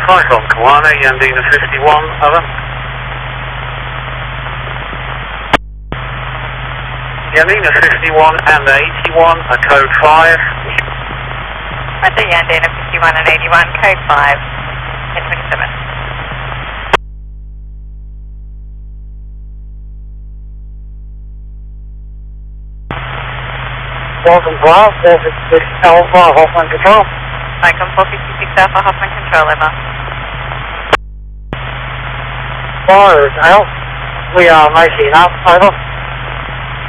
Cyclone Kiwana, Yandina 51, over. Yandina 51 and 81, code 5. Roger, Yandina 51 and 81, code 5, 1027. Welcome, 456 Alpha, Hoffman Control. Cyclone 456 Alpha, Hoffman Control, over. Fire is out. We are making up, over.